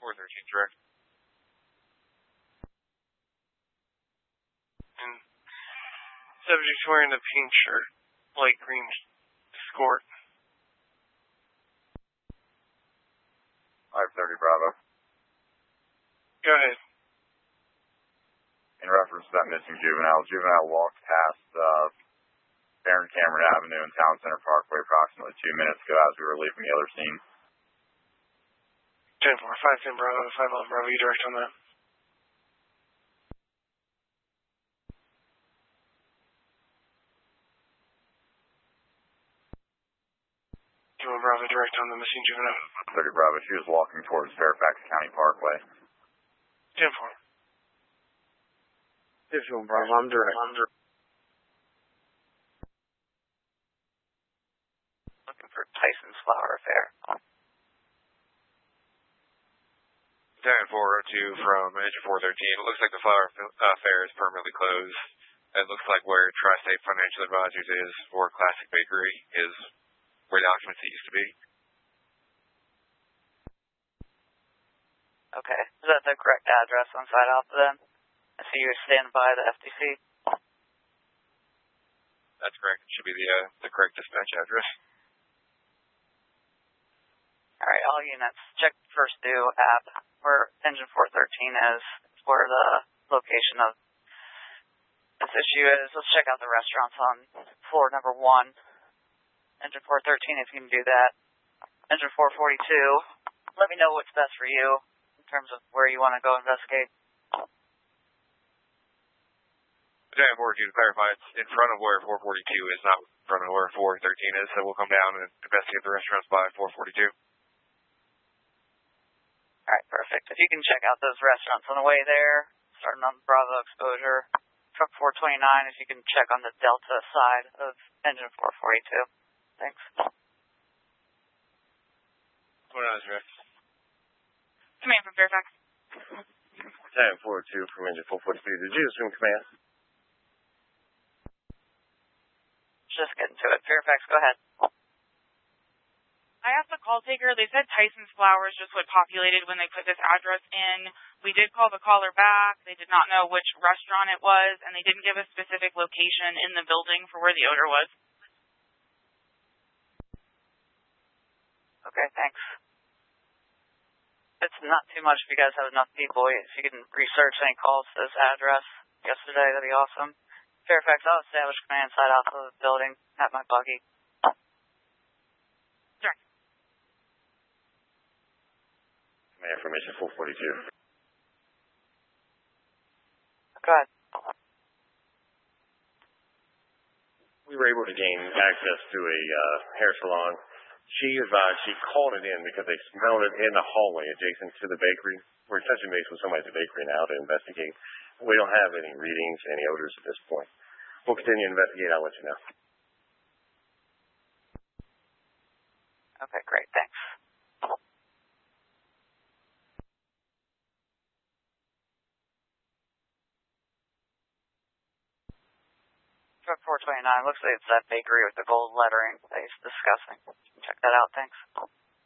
413 direct. And subject's wearing the pink shirt, light green skirt. 530 Bravo. Go ahead. In reference to that missing juvenile walked past Baron Cameron Avenue and Town Center Parkway approximately 2 minutes ago as we were leaving the other scene. 10-4, 510 Bravo, 511 Bravo, you direct on that. 2-1 Bravo, direct on the missing juvenile. 30 Bravo, she was walking towards Fairfax County Parkway. 10-4. 51 Bravo, I'm direct. Looking for Tyson's Flower Affair. 10-402 from Engine 413. It looks like the Flower Fair is permanently closed. It looks like where Tri-State Financial Advisors is, or Classic Bakery, is where the occupancy used to be. Okay. Is that the correct address on site Alpha then? I see you're standing by the FTC. That's correct. It should be the correct dispatch address. All right, all units, check the First Due app where Engine 413 is, where the location of this issue is. Let's check out the restaurants on floor number 1. Engine 413, if you can do that. Engine 442, let me know what's best for you in terms of where you want to go investigate. 10-402, to clarify, it's in front of where 442 is, not in front of where 413 is, so we'll come down and investigate the restaurants by 442. All right, perfect. If you can check out those restaurants on the way there, starting on Bravo Exposure, Truck 429, if you can check on the Delta side of Engine 442. Thanks. 29 is direct. Command from Fairfax. 10-402 from Engine 442. Did you assume command? Just getting to it. Fairfax, go ahead. I asked the call taker. They said Tyson's Flowers just what populated when they put this address in. We did call the caller back. They did not know which restaurant it was, and they didn't give a specific location in the building for where the odor was. Okay, thanks. It's not too much if you guys have enough people. If you can research any calls to this address yesterday, that'd be awesome. Fairfax, I'll establish command side off of the building at my buggy. Direct. Command from Engine 442. Go ahead. We were able to gain access to a hair salon. She advised she called it in because they smelled it in the hallway adjacent to the bakery. We're touching base with somebody at the bakery now to investigate. We don't have any readings, any odors at this point. We'll continue to investigate. I'll let you know. Okay, great. Thanks. Truck 429, looks like it's that bakery with the gold lettering that he's discussing. Check that out. Thanks.